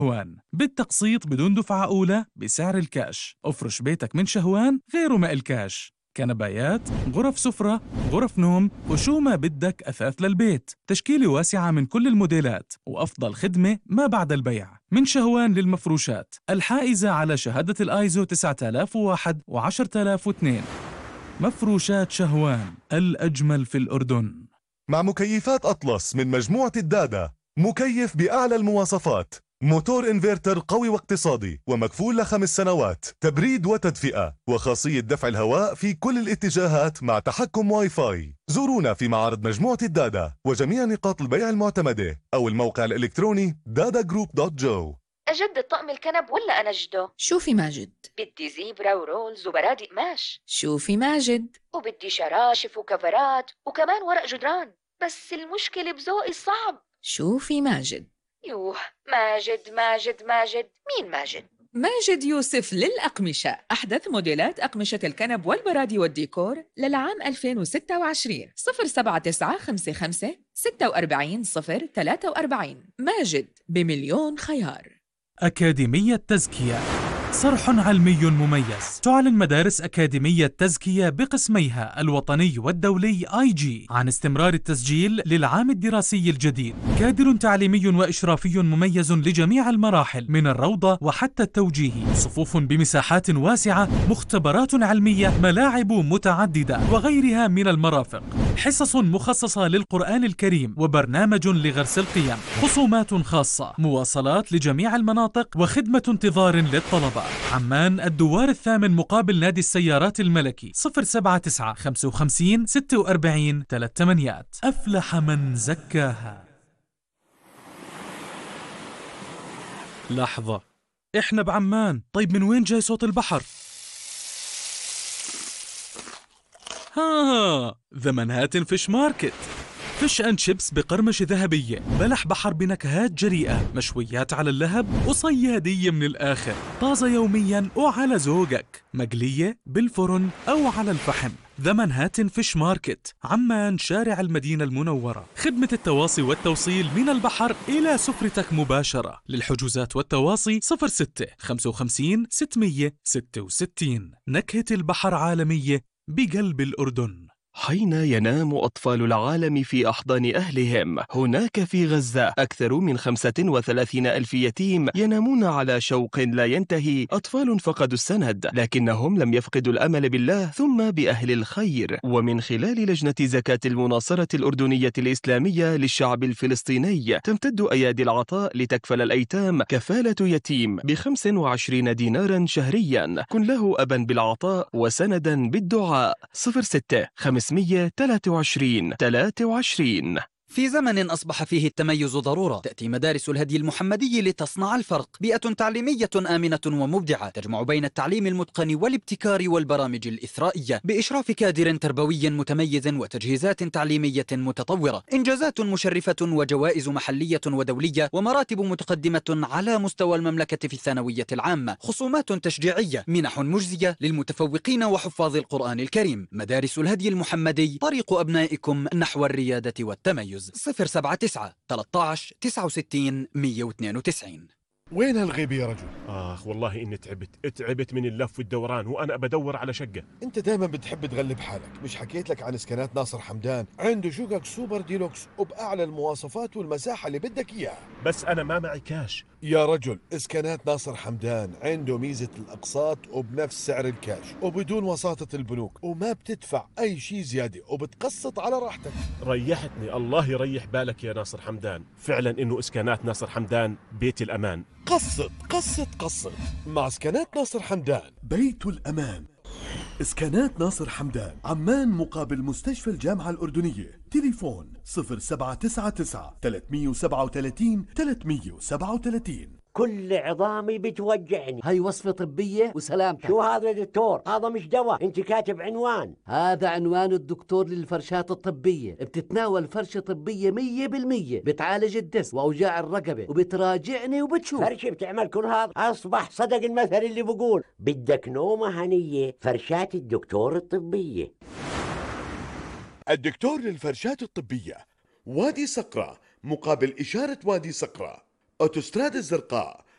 شهوان بالتقسيط بدون دفعة أولى بسعر الكاش. افرش بيتك من شهوان غيره ما الكاش. كنبايات، غرف سفرة، غرف نوم، وشو ما بدك أثاث للبيت. تشكيلة واسعة من كل الموديلات وأفضل خدمة ما بعد البيع. من شهوان للمفروشات الحائزة على شهادة الآيزو 9001 و10002. مفروشات شهوان الأجمل في الأردن. مع مكيفات أطلس من مجموعة الدادا، مكيف بأعلى المواصفات، موتور انفرتر قوي واقتصادي ومكفول ل5 سنوات، تبريد وتدفئة، وخاصية دفع الهواء في كل الاتجاهات مع تحكم واي فاي. زورونا في معارض مجموعة الدادا وجميع نقاط البيع المعتمدة أو الموقع الإلكتروني dadagroup.jo. أجدد طقم الكنب ولا أنجده؟ شوفي ماجد، بدي زيبرا ورولز وبرادق قماش. شوفي ماجد، وبدي شراشف وكفرات وكمان ورق جدران. بس المشكلة بذوقي الصعب. شوفي ماجد. يوه، ماجد ماجد ماجد، مين ماجد؟ ماجد يوسف للأقمشة، أحدث موديلات أقمشة الكنب والبرادي والديكور للعام 2026. 07955 46 043. ماجد بمليون خيار. أكاديمية تزكية، صرح علمي مميز. تعلن مدارس أكاديمية تزكية بقسميها الوطني والدولي IG عن استمرار التسجيل للعام الدراسي الجديد. كادر تعليمي وإشرافي مميز لجميع المراحل من الروضة وحتى التوجيهي. صفوف بمساحات واسعة، مختبرات علمية، ملاعب متعددة وغيرها من المرافق. حصص مخصصة للقرآن الكريم وبرنامج لغرس القيم. خصومات خاصة، مواصلات لجميع المناطق وخدمة انتظار للطلبة. عمان الدوار الثامن مقابل نادي السيارات الملكي. 079 55 46 38. أفلح من زكاها. لحظة، إحنا بعمان. طيب من وين جاي صوت البحر؟ ذا منهاتن فيش ماركت. فيش أند شيبس بقرمشة ذهبية، بلح بحر بنكهات جريئة، مشويات على اللهب وصيادية من الآخر، طازة يوميا وعلى ذوقك، مقلية بالفرن أو على الفحم. ذا منهاتن فيش ماركت، عمان، شارع المدينة المنورة. خدمة التواصي والتوصيل من البحر إلى سفرتك مباشرة. للحجوزات والتواصي 06 55 666. نكهة البحر عالمية بقلب الأردن. حين ينام أطفال العالم في أحضان أهلهم، هناك في غزة أكثر من 35 ألف يتيم ينامون على شوق لا ينتهي. أطفال فقدوا السند، لكنهم لم يفقدوا الأمل بالله ثم بأهل الخير. ومن خلال لجنة زكاة المناصرة الأردنية الإسلامية للشعب الفلسطيني، تمتد أيادي العطاء لتكفل الأيتام كفالة يتيم ب25 دينارا شهريا. كن له أبا بالعطاء وسندا بالدعاء. 06 523 23. في زمن أصبح فيه التميز ضرورة، تأتي مدارس الهدي المحمدي لتصنع الفرق. بيئة تعليمية آمنة ومبدعة تجمع بين التعليم المتقن والابتكار والبرامج الإثرائية بإشراف كادر تربوي متميز وتجهيزات تعليمية متطورة. إنجازات مشرفة وجوائز محلية ودولية ومراتب متقدمة على مستوى المملكة في الثانوية العامة. خصومات تشجيعية، منح مجزية للمتفوقين وحفاظ القرآن الكريم. مدارس الهدي المحمدي، طريق أبنائكم نحو الريادة والتميز. 079 13 69 192. وين هالغيبة يا رجل؟ والله إني تعبت من اللف والدوران وأنا بدور على شقة. أنت دايما بتحب تغلب حالك. مش حكيت لك عن اسكانات ناصر حمدان؟ عنده شقق سوبر ديلوكس وبأعلى المواصفات والمساحة اللي بدك إياها. بس أنا ما معي كاش. يا رجل، اسكانات ناصر حمدان عنده ميزة الأقساط وبنفس سعر الكاش وبدون وساطة البنوك، وما بتدفع أي شيء زيادة وبتقسط على راحتك. ريحتني، الله يريح بالك يا ناصر حمدان. فعلا إنه اسكانات ناصر حمدان بيت الأمان. قسط قسط قسط مع اسكانات ناصر حمدان، بيت الأمان. اسكانات ناصر حمدان، عمان مقابل مستشفى الجامعة الأردنية. تليفون 0799 337 337. كل عظامي بتوجعني. هاي وصفة طبية وسلامتك. شو هذا يا دكتور؟ هذا مش دواء، انت كاتب عنوان. هذا عنوان الدكتور للفرشات الطبية. بتتناول فرشة طبية 100%، بتعالج الدس واوجاع الرقبة وبتراجعني وبتشوف. فرشة بتعمل كل هذا؟ اصبح صدق المثل اللي بقول بدك نومة هنية، فرشات الدكتور الطبية. الدكتور للفرشات الطبية، وادي صقرة مقابل إشارة وادي صقرة، أوتوستراد الزرقاء،